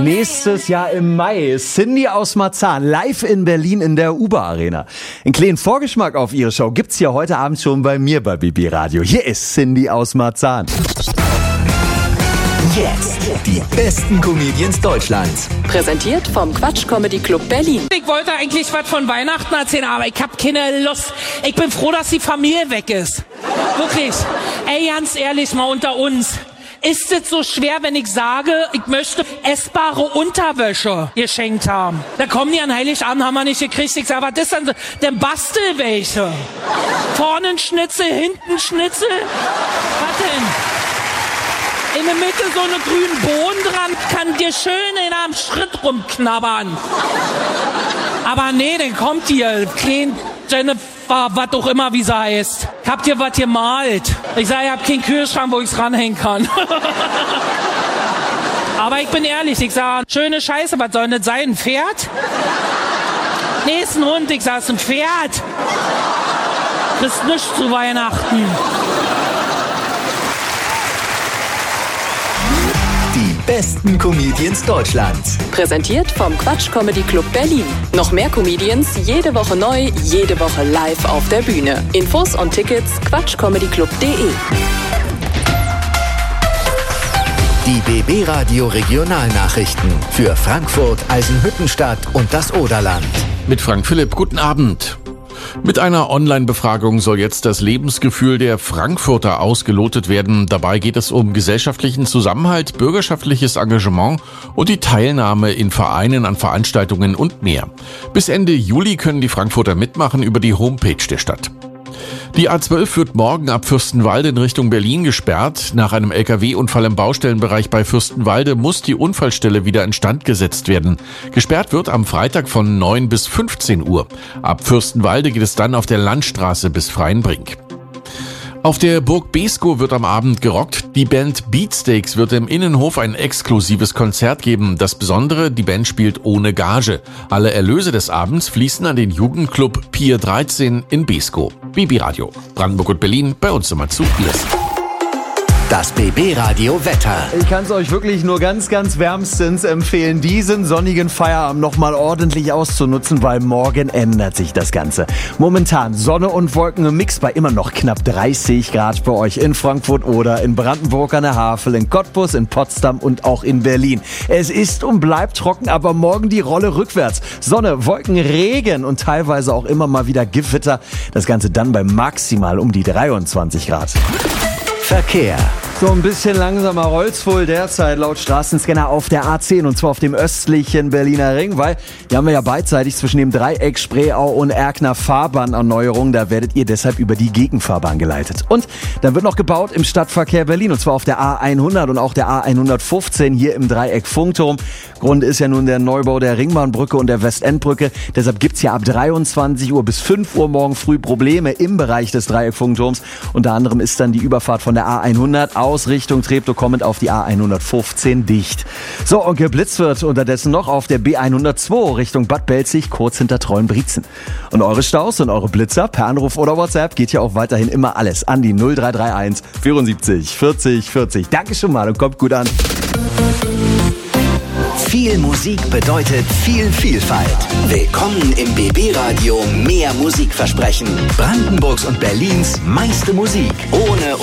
Nächstes Jahr im Mai. Cindy aus Marzahn, live in Berlin in der Uber Arena. Einen kleinen Vorgeschmack auf ihre Show gibt's hier heute Abend schon bei mir bei BB Radio. Hier ist Cindy aus Marzahn. Jetzt die besten Comedians Deutschlands. Präsentiert vom Quatsch Comedy Club Berlin. Ich wollte eigentlich was von Weihnachten erzählen, aber ich habe keine Lust. Ich bin froh, dass die Familie weg ist. Wirklich. Ey, ganz ehrlich, mal unter uns. Ist es so schwer, wenn ich sage, ich möchte essbare Unterwäsche geschenkt haben? Da kommen die an Heiligabend, haben wir nicht gekriegt. Ich sage, was ist denn? Dann bastel welche. Vorne ein Schnitzel, hinten ein Schnitzel. Was denn? In der Mitte so eine grünen Bohnen dran, kann dir schön in einem Schritt rumknabbern. Aber nee, dann kommt hier, klein Jennifer, was auch immer, wie sie heißt. Habt ihr was gemalt? Ich sage, ich hab keinen Kühlschrank, wo ich's ranhängen kann. Aber ich bin ehrlich, ich sage, schöne Scheiße, was soll das sein, ein Pferd? Nee, ist ein Hund, ich sage, es ist ein Pferd. Kriegst nichts zu Weihnachten. Die besten Comedians Deutschlands. Präsentiert vom Quatsch Comedy Club Berlin. Noch mehr Comedians, jede Woche neu, jede Woche live auf der Bühne. Infos und Tickets quatschcomedyclub.de. Die BB Radio Regionalnachrichten für Frankfurt, Eisenhüttenstadt und das Oderland. Mit Frank Philipp, guten Abend. Mit einer Online-Befragung soll jetzt das Lebensgefühl der Frankfurter ausgelotet werden. Dabei geht es um gesellschaftlichen Zusammenhalt, bürgerschaftliches Engagement und die Teilnahme in Vereinen an Veranstaltungen und mehr. Bis Ende Juli können die Frankfurter mitmachen über die Homepage der Stadt. Die A12 wird morgen ab Fürstenwalde in Richtung Berlin gesperrt. Nach einem LKW-Unfall im Baustellenbereich bei Fürstenwalde muss die Unfallstelle wieder instand gesetzt werden. Gesperrt wird am Freitag von 9 bis 15 Uhr. Ab Fürstenwalde geht es dann auf der Landstraße bis Freienbrink. Auf der Burg Beeskow wird am Abend gerockt. Die Band Beatsteaks wird im Innenhof ein exklusives Konzert geben. Das Besondere, die Band spielt ohne Gage. Alle Erlöse des Abends fließen an den Jugendclub Pier 13 in Beeskow. BB Radio, Brandenburg und Berlin, bei uns immer zu Biers. Das BB Radio Wetter. Ich kann es euch wirklich nur ganz, ganz wärmstens empfehlen, diesen sonnigen Feierabend nochmal ordentlich auszunutzen, weil morgen ändert sich das Ganze. Momentan Sonne und Wolken im Mix bei immer noch knapp 30 Grad bei euch in Frankfurt oder in Brandenburg an der Havel, in Cottbus, in Potsdam und auch in Berlin. Es ist und bleibt trocken, aber morgen die Rolle rückwärts. Sonne, Wolken, Regen und teilweise auch immer mal wieder Gewitter. Das Ganze dann bei maximal um die 23 Grad. Verkehr. So ein bisschen langsamer rollt's wohl derzeit laut Straßenscanner auf der A10 und zwar auf dem östlichen Berliner Ring, weil hier haben wir ja beidseitig zwischen dem Dreieck Spreeau und Erkner Fahrbahnerneuerung, da werdet ihr deshalb über die Gegenfahrbahn geleitet. Und dann wird noch gebaut im Stadtverkehr Berlin und zwar auf der A100 und auch der A115 hier im Dreieck Funkturm. Grund ist ja nun der Neubau der Ringbahnbrücke und der Westendbrücke, deshalb gibt's hier ab 23 Uhr bis 5 Uhr morgen früh Probleme im Bereich des Dreieck Funkturms. Unter anderem ist dann die Überfahrt von der A100 aus Richtung Treptow kommend auf die A115 dicht. So, und geblitzt wird unterdessen noch auf der B102 Richtung Bad Belzig, kurz hinter Trollenbrietzen. Und eure Staus und eure Blitzer per Anruf oder WhatsApp geht ja auch weiterhin immer alles an die 0331 74 40 40. Danke schon mal und kommt gut an. Viel Musik bedeutet viel Vielfalt. Willkommen im BB Radio Mehr Musikversprechen. Brandenburgs und Berlins meiste Musik. Ohne